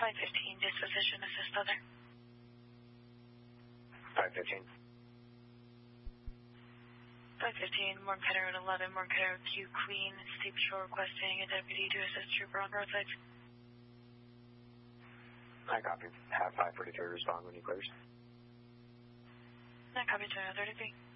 515, disposition assist other. 515. 515, Morgan County Road 11, Morgan County Road Q Queen, Steep Shore requesting a deputy to assist trooper on roadside. I copy. Have 543 respond when he clears. I copy to 33.